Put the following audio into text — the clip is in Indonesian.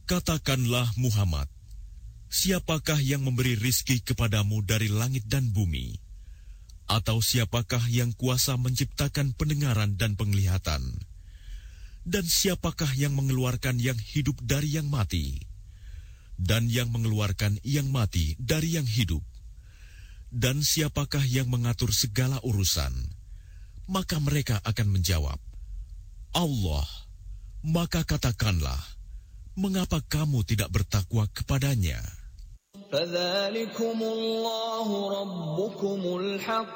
Katakanlah Muhammad, siapakah yang memberi rizki kepadamu dari langit dan bumi? Atau siapakah yang kuasa menciptakan pendengaran dan penglihatan? Dan siapakah yang mengeluarkan yang hidup dari yang mati? Dan yang mengeluarkan yang mati dari yang hidup? Dan siapakah yang mengatur segala urusan? Maka mereka akan menjawab, Allah. Maka katakanlah, mengapa kamu tidak bertakwa kepadanya? فَذَلِكُمُ اللَّهُ رَبُّكُمُ الْحَقُّ